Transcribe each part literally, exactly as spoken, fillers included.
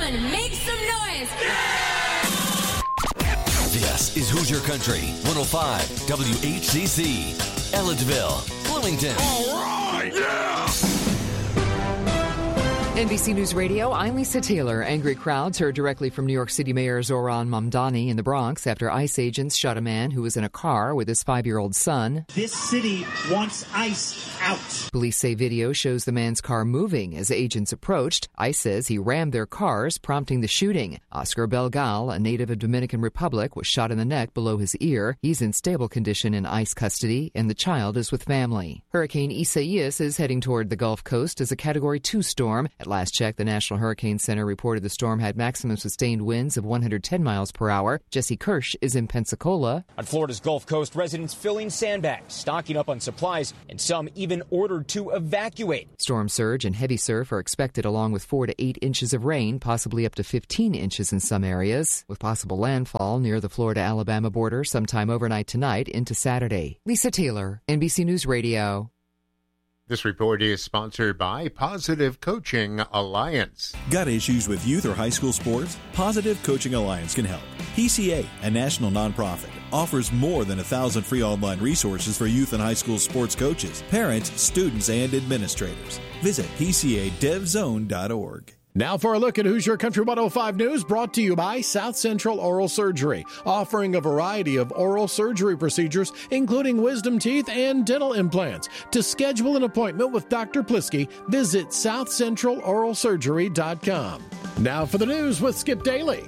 gentlemen, make some noise. This is Hoosier Country, one oh five W H C C, Ellettsville, Bloomington. All right, yeah! N B C News Radio, I'm Lisa Taylor. Angry crowds heard directly from New York City Mayor Zohran Mamdani in the Bronx after ICE agents shot a man who was in a car with his five-year-old son. This city wants ICE out. Police say video shows the man's car moving as agents approached. ICE says he rammed their cars, prompting the shooting. Oscar Belgal, a native of Dominican Republic, was shot in the neck below his ear. He's in stable condition in ICE custody, and the child is with family. Hurricane Isaias is heading toward the Gulf Coast as a Category two storm. At last check, the National Hurricane Center reported the storm had maximum sustained winds of one hundred ten miles per hour. Jesse Kirsch is in Pensacola. On Florida's Gulf Coast, residents filling sandbags, stocking up on supplies, and some even ordered to evacuate. Storm surge and heavy surf are expected along with four to eight inches of rain, possibly up to fifteen inches in some areas, with possible landfall near the Florida-Alabama border sometime overnight tonight into Saturday. Lisa Taylor, N B C News Radio. This report is sponsored by Positive Coaching Alliance. Got issues with youth or high school sports? Positive Coaching Alliance can help. P C A, a national nonprofit, offers more than a thousand free online resources for youth and high school sports coaches, parents, students, and administrators. Visit P C A dev zone dot org. Now for a look at Hoosier Country one oh five News, brought to you by South Central Oral Surgery, offering a variety of oral surgery procedures, including wisdom teeth and dental implants. To schedule an appointment with Doctor Plisky, visit south central oral surgery dot com. Now for the news with Skip Daly.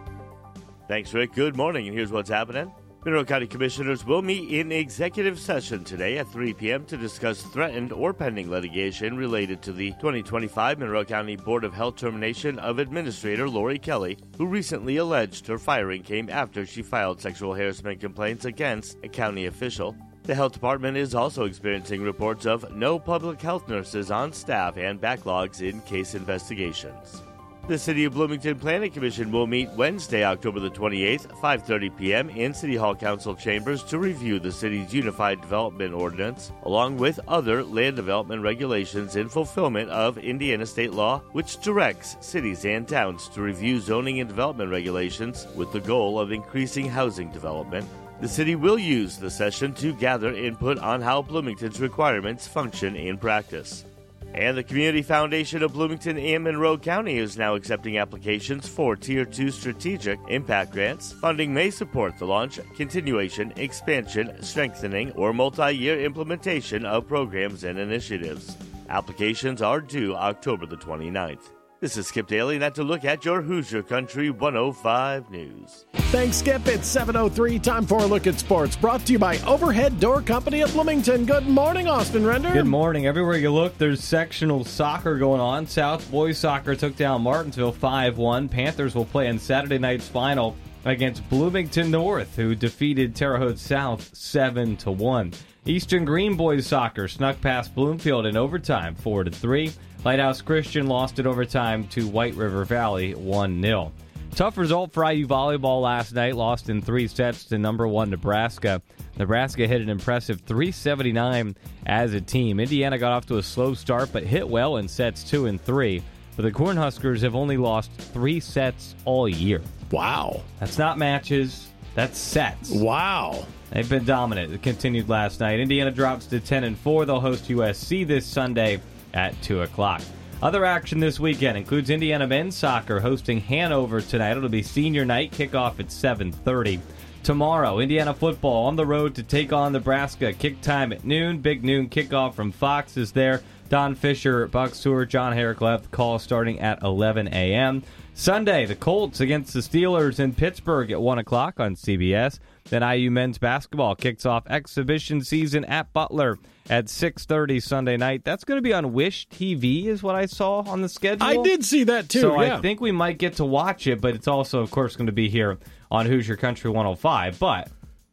Thanks, Rick. Good morning, and here's what's happening. Mineral County Commissioners will meet in executive session today at three p.m. to discuss threatened or pending litigation related to the twenty twenty-five Mineral County Board of Health termination of Administrator Lori Kelly, who recently alleged her firing came after she filed sexual harassment complaints against a county official. The health department is also experiencing reports of no public health nurses on staff and backlogs in case investigations. The City of Bloomington Planning Commission will meet Wednesday, October the twenty-eighth, five thirty p.m. in City Hall Council chambers to review the city's Unified Development Ordinance, along with other land development regulations in fulfillment of Indiana state law, which directs cities and towns to review zoning and development regulations with the goal of increasing housing development. The city will use the session to gather input on how Bloomington's requirements function in practice. And the Community Foundation of Bloomington and Monroe County is now accepting applications for Tier two Strategic Impact Grants. Funding may support the launch, continuation, expansion, strengthening, or multi-year implementation of programs and initiatives. Applications are due October the twenty-ninth. This is Skip Daly, and that's a look at your Hoosier Country one oh five News. Thanks, Skip. It's seven oh three. Time for a look at sports. Brought to you by Overhead Door Company of Bloomington. Good morning, Austin Render. Good morning. Everywhere you look, there's sectional soccer going on. South boys soccer took down Martinsville five one. Panthers will play in Saturday night's final against Bloomington North, who defeated Terre Haute South seven to one. Eastern Green boys soccer snuck past Bloomfield in overtime four to three. Lighthouse Christian lost in overtime to White River Valley one nil. Tough result for I U volleyball last night, lost in three sets to number one Nebraska. Nebraska hit an impressive three seventy-nine as a team. Indiana got off to a slow start but hit well in sets two and three. But the Cornhuskers have only lost three sets all year. Wow. That's not matches, that's sets. Wow. They've been dominant. It continued last night. Indiana drops to ten and four. They'll host U S C this Sunday at two o'clock. Other action this weekend includes Indiana men's soccer hosting Hanover tonight. It'll be senior night, kickoff at seven thirty. Tomorrow, Indiana football on the road to take on Nebraska. Kick time at noon. Big noon kickoff from Fox is there. Don Fisher, Buck Stewart, John Herrick call starting at eleven a.m. Sunday, the Colts against the Steelers in Pittsburgh at one o'clock on C B S. Then I U men's basketball kicks off exhibition season at Butler at six thirty Sunday night. That's going to be on Wish T V is what I saw on the schedule. I did see that too, So yeah. I think we might get to watch it, but it's also, of course, going to be here on Hoosier Country one oh five. But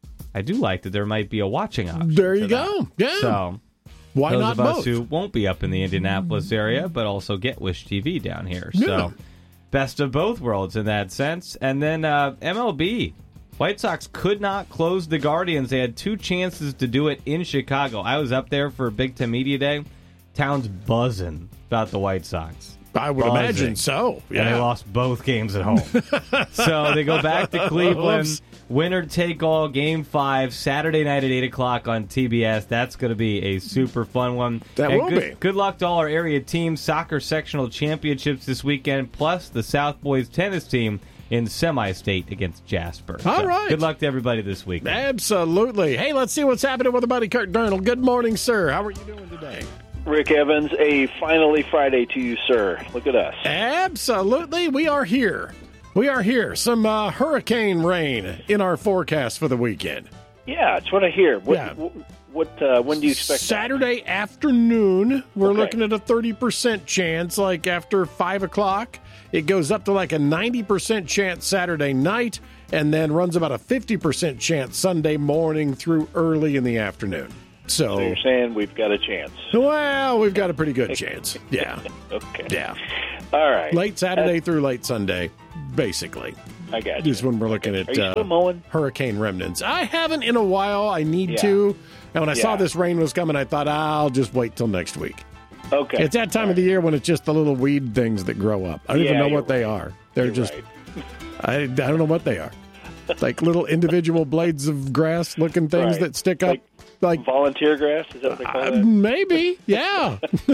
I do like that there might be a watching option. There you go. That. Yeah. So why those not of us both? who won't be up in the Indianapolis area, but also get Wish T V down here. Yeah. So best of both worlds in that sense. And then uh, M L B. White Sox could not close the Guardians. They had two chances to do it in Chicago. I was up there for Big Ten Media Day. Town's buzzing about the White Sox. I would buzzing. imagine so. Yeah. And they lost both games at home. So they go back to Cleveland. Oops. Winner take all, game five, Saturday night at eight o'clock on T B S. That's going to be a super fun one. That and will good, be. Good luck to all our area teams. Soccer sectional championships this weekend, plus the South Boys tennis team in semi-state against Jasper. All so right. Good luck to everybody this week. Absolutely. Hey, let's see what's happening with our buddy Kurt Darnold. Good morning, sir. How are you doing today? Rick Evans, a finally Friday to you, sir. Look at us. Absolutely. We are here. We are here. Some uh, hurricane rain in our forecast for the weekend. Yeah, it's what I hear. What, Yeah. what, what uh, when do you expect Saturday afternoon, we're Okay. looking at a thirty percent chance, like after five o'clock. It goes up to like a ninety percent chance Saturday night, and then runs about a fifty percent chance Sunday morning through early in the afternoon. So, So you're saying we've got a chance. well, we've got a pretty good chance. Yeah. Okay. Yeah. All right. Late Saturday through late Sunday, basically. I got you. Is when we're looking at Are you uh, still mowing? hurricane remnants. I haven't in a while. I need Yeah. to. And when I saw Yeah. this rain was coming, I thought, I'll just wait till next week. Okay. It's that time of the year when it's just the little weed things that grow up. I don't even Yeah, know you're what they right. are. They're You're just, right. I, I don't know what they are. Like little individual blades of grass looking things Right. that stick up. Like Like, volunteer grass? Is that what they call uh, that? maybe, yeah.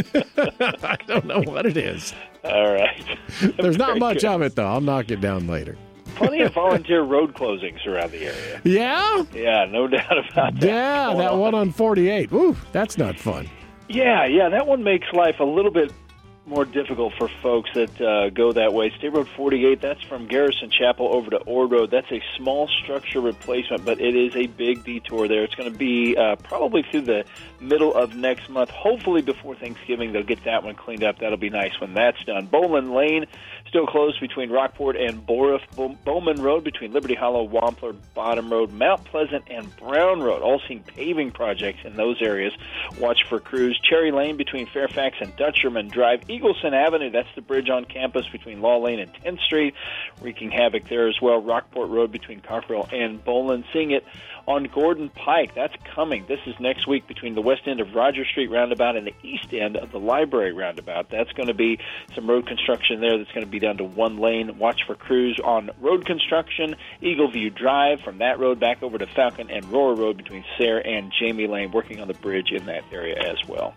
I don't know what it is. All right. There's not Very much good. of it, though. I'll knock it down later. Plenty of volunteer road closings around the area. Yeah? Yeah, no doubt about that. Yeah, Going that on. one on forty-eight. Ooh, that's not fun. Yeah, yeah, that one makes life a little bit more difficult for folks that uh, go that way. State Road forty-eight, that's from Garrison Chapel over to Ord Road. That's a small structure replacement, but it is a big detour there. It's going to be uh, probably through the middle of next month. Hopefully before Thanksgiving, they'll get that one cleaned up. That'll be nice when that's done. Bowman Lane, still closed between Rockport and Borough. Bow- Bowman Road between Liberty Hollow, Wampler, Bottom Road, Mount Pleasant, and Brown Road. All seeing paving projects in those areas. Watch for crews. Cherry Lane between Fairfax and Dutcherman Drive. Eagleson Avenue, that's the bridge on campus between Law Lane and tenth Street, wreaking havoc there as well. Rockport Road between Cockrell and Boland. Seeing it on Gordon Pike, that's coming. This is next week between the west end of Roger Street roundabout and the east end of the Library roundabout. That's going to be some road construction there that's going to be down to one lane. Watch for crews on road construction, Eagle View Drive, from that road back over to Falcon and Roar Road between Sayre and Jamie Lane, working on the bridge in that area as well.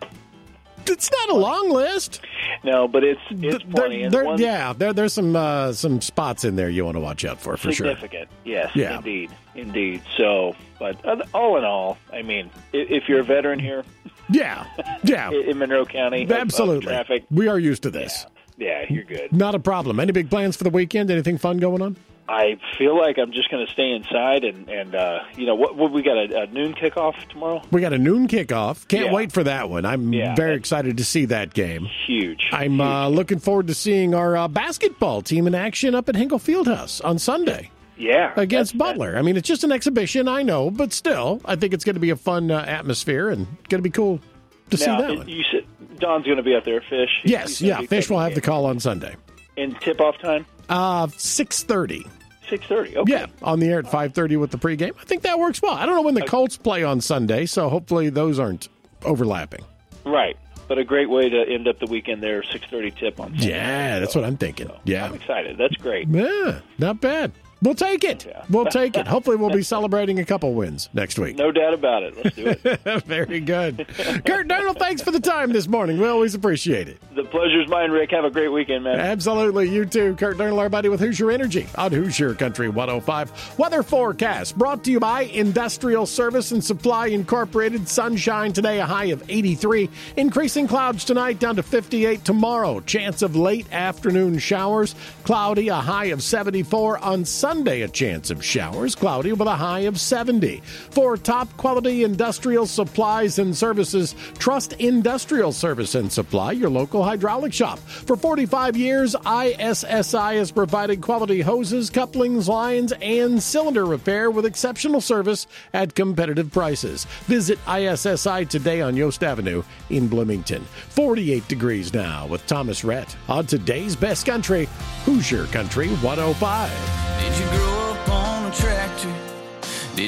It's not a long list. No, but it's it's There- plenty. And there- one yeah, there, there's some uh, some spots in there you want to watch out for, for sure. significant. Yes, Yeah. indeed, indeed. So, but uh, all in all, I mean, if, if you're a veteran here Yeah, yeah, in Monroe County, of- of absolutely. traffic, We are used to this. yeah, you're good. Not a problem. Any big plans for the weekend? Anything fun going on? I feel like I'm just going to stay inside, and and uh, you know what? What we got a, a noon kickoff tomorrow? We got a noon kickoff. Can't Yeah. wait for that one. I'm Yeah, very that's- excited to see that game. Huge. I'm huge. uh, looking forward to seeing our uh, basketball team in action up at Hinkle Fieldhouse on Sunday yeah against that's- Butler. I mean, it's just an exhibition, I know, but still, I think it's going to be a fun uh, atmosphere and going to be cool to see Now, that one. you said Don's going to be out there. Fish. He's Yes, gonna yeah, be Fish will covering have the call on Sunday. game. And tip off time Uh, six thirty. six thirty. Okay. Yeah, on the air at five thirty with the pregame. I think that works well. I don't know when the Colts play on Sunday, so hopefully those aren't overlapping. Right. But a great way to end up the weekend there, six thirty tip on Sunday. Yeah, that's what I'm thinking. So, Yeah. I'm excited. That's great. Yeah, not bad. We'll take it. Yeah. We'll take it. Hopefully we'll be celebrating a couple wins next week. No doubt about it. Let's do it. Very good. Kurt Darnold, thanks for the time this morning. We always appreciate it. The pleasure's mine, Rick. Have a great weekend, man. Absolutely. You too. Kurt Darnold, our buddy with Hoosier Energy on Hoosier Country one oh five. Weather forecast brought to you by Industrial Service and Supply Incorporated. Sunshine today, a high of eighty-three. Increasing clouds tonight down to fifty-eight tomorrow. Chance of late afternoon showers. Cloudy, a high of seventy-four. On Sunday, a chance of showers. Cloudy with a high of seventy. For top quality industrial supplies and services, trust Industrial Service and Supply, your local hydraulic shop. For forty-five years, I S S I has provided quality hoses, couplings, lines, and cylinder repair with exceptional service at competitive prices. Visit I S S I today on Yost Avenue in Bloomington. forty-eight degrees now with Thomas Rhett on today's Best Country, Hoosier Country one oh five. Did you grow up on a tractor?